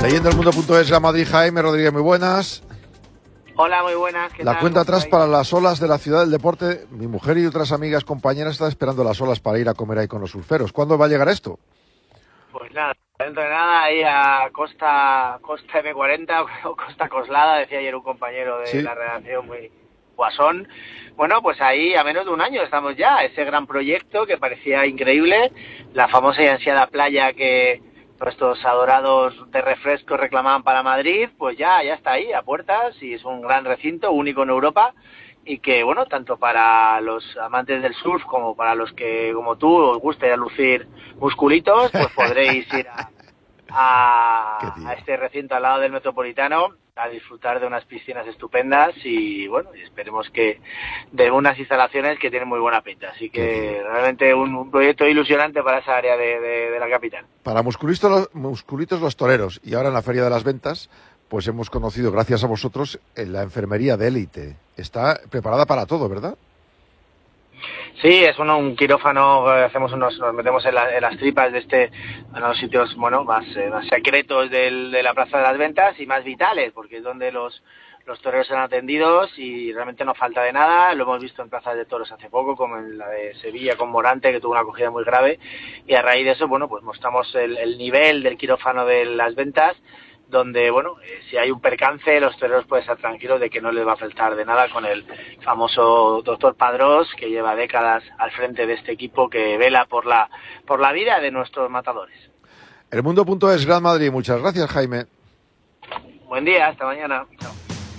Leyendo el mundo.es, Real Madrid, Jaime Rodríguez, muy buenas. Hola, muy buenas. ¿Qué La tal? cuenta atrás para las olas de la ciudad del deporte. Mi mujer y otras amigas, compañeras, están esperando las olas para ir a comer ahí con los surferos. ¿Cuándo va a llegar esto? Pues nada, dentro de nada, ahí a Costa M40 o Costa Coslada, decía ayer un compañero de la redacción, muy guasón. Bueno, pues ahí a menos de un año estamos ya. Ese gran proyecto que parecía increíble, la famosa y ansiada playa que nuestros adorados de refresco reclamaban para Madrid, pues ya está ahí, a puertas, y es un gran recinto, único en Europa, y que, bueno, tanto para los amantes del surf como para los que, como tú, os guste lucir musculitos, pues podréis ir a este recinto al lado del Metropolitano a disfrutar de unas piscinas estupendas y, bueno, y esperemos que de unas instalaciones que tienen muy buena pinta. Así que realmente un proyecto ilusionante para esa área de la capital. Para musculitos los toreros, y ahora en la Feria de las Ventas, pues hemos conocido, gracias a vosotros, la enfermería de élite. Está preparada para todo, ¿verdad? Sí, es un quirófano, nos metemos en las tripas de en los sitios, bueno, más secretos de la Plaza de las Ventas y más vitales, porque es donde los toreros serán atendidos y realmente no falta de nada. Lo hemos visto en plazas de toros hace poco, como en la de Sevilla con Morante, que tuvo una acogida muy grave, y a raíz de eso, bueno, pues mostramos el nivel del quirófano de las Ventas, donde, bueno, si hay un percance, los toreros pueden estar tranquilos de que no les va a faltar de nada con el famoso doctor Padrós, que lleva décadas al frente de este equipo que vela por la vida de nuestros matadores. El mundo.es, Real Madrid. Muchas gracias, Jaime. Buen día, hasta mañana. Chao.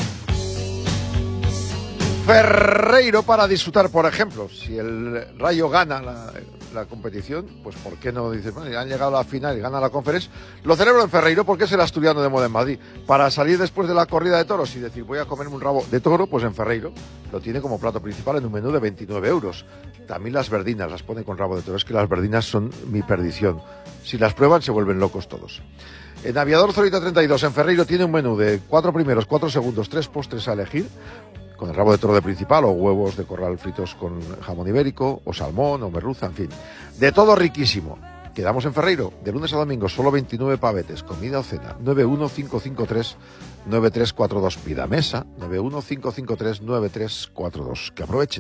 Ferreiro para disfrutar, por ejemplo, si el Rayo gana la competición, pues ¿por qué no dices, bueno, han llegado a la final y gana la Conference? Lo celebro en Ferreiro porque es el asturiano de moda en Madrid. Para salir después de la corrida de toros y decir, voy a comerme un rabo de toro, pues en Ferreiro lo tiene como plato principal en un menú de 29 euros. También las verdinas las pone con rabo de toro. Es que las verdinas son mi perdición. Si las prueban se vuelven locos todos. En Aviador Zorita 32, en Ferreiro, tiene un menú de 4 primeros, 4 segundos, 3 postres a elegir, con el rabo de toro de principal, o huevos de corral fritos con jamón ibérico, o salmón, o merluza, en fin. De todo riquísimo. Quedamos en Ferreiro, de lunes a domingo, solo 29 pavetes, comida o cena, 91553-9342. Pida mesa, 91553-9342. Que aproveche.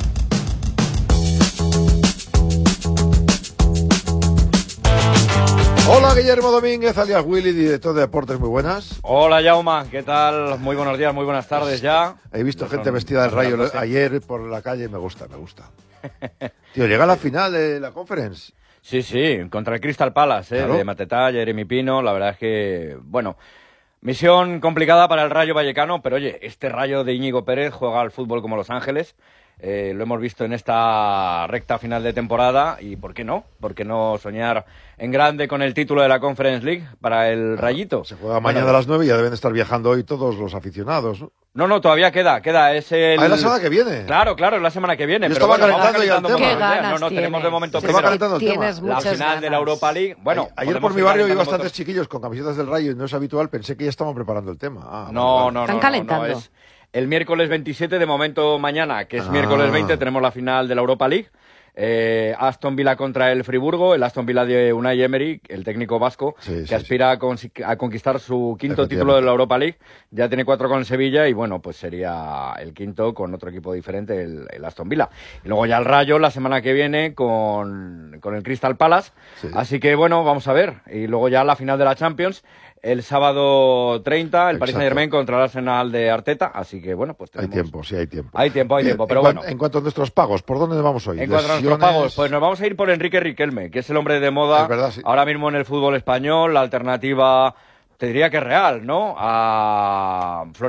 Hola, Guillermo Domínguez, alias Willy, director de Deportes, muy buenas. Hola, Jaume, ¿qué tal? Muy buenos días, muy buenas tardes ya. He visto gente vestida del Rayo ayer por la calle, me gusta. Tío, llega a la final de la Conference. Sí, contra el Crystal Palace, claro. De Matetá, Jeremy Pino, la verdad es que, bueno, misión complicada para el Rayo Vallecano, pero oye, este Rayo de Íñigo Pérez juega al fútbol como Los Ángeles. Lo hemos visto en esta recta final de temporada y ¿por qué no? ¿Por qué no soñar en grande con el título de la Conference League para el Rayito? Se juega mañana a las 9 y ya deben estar viajando hoy todos los aficionados, ¿no? No, todavía queda. Es es la semana que viene. Claro, es la semana que viene. Yo pero estaba calentando ya el tema. ¿Qué ganas tenemos de momento la final de la Europa League. Bueno, ayer por mi barrio vi bastantes chiquillos con camisetas del Rayo y no es habitual, pensé que ya estaban preparando el tema. No. Están calentando. Es el miércoles 27, de momento mañana, que es miércoles 20, tenemos la final de la Europa League. Aston Villa contra el Friburgo, el Aston Villa de Unai Emery, el técnico vasco, que aspira a conquistar su quinto título de la Europa League. Ya tiene 4 con el Sevilla y bueno, pues sería el quinto con otro equipo diferente, el Aston Villa. Y luego ya el Rayo la semana que viene con el Crystal Palace. Así que bueno, vamos a ver. Y luego ya la final de la Champions. El sábado 30, el Paris Saint-Germain contra el Arsenal de Arteta, así que bueno, pues tenemos... Hay tiempo, sí, hay tiempo. Hay tiempo, pero bueno. En cuanto a nuestros pagos, ¿por dónde vamos hoy? En cuanto a nuestros pagos, pues nos vamos a ir por Enrique Riquelme, que es el hombre de moda ahora mismo en el fútbol español, la alternativa, te diría que real, ¿no? A